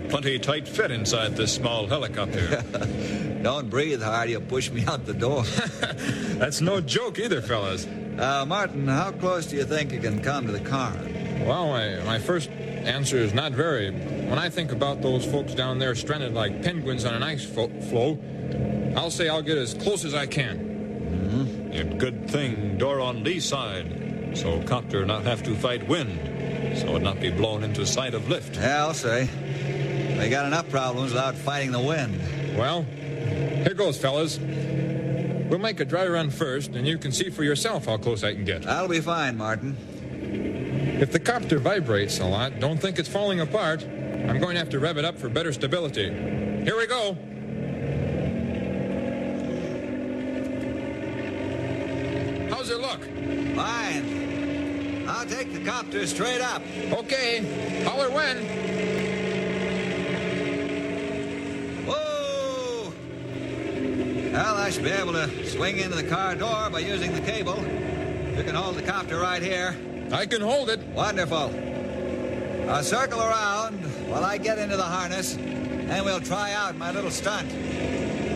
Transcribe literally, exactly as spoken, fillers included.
plenty tight fit inside this small helicopter. Don't breathe hard, you'll push me out the door. That's no joke either, fellas. Uh, Martin, how close do you think you can come to the car? Well, my, my first answer is not very. When I think about those folks down there stranded like penguins on an ice fo- floe, I'll say I'll get as close as I can. Mm-hmm. And good thing door on lee side, so copter not have to fight wind, so it not be blown into sight of lift. Yeah, I'll say. They got enough problems without fighting the wind. Well, here goes, fellas. We'll make a dry run first, and you can see for yourself how close I can get. That'll be fine, Martin. If the copter vibrates a lot, don't think it's falling apart. I'm going to have to rev it up for better stability. Here we go. How's it look? Fine. I'll take the copter straight up. Okay. Holler when. Whoa! Well, I should be able to swing into the car door by using the cable. You can hold the copter right here. I can hold it. Wonderful. I'll circle around while I get into the harness, and we'll try out my little stunt.